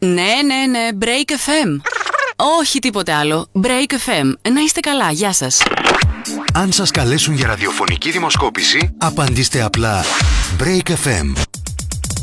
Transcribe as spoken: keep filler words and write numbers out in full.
Ναι, ναι, ναι, Break εφ εμ. Όχι τίποτε άλλο. Break εφ εμ. Να είστε καλά, γεια σας. Αν σας καλέσουν για ραδιοφωνική δημοσκόπηση, απαντήστε απλά Break εφ εμ.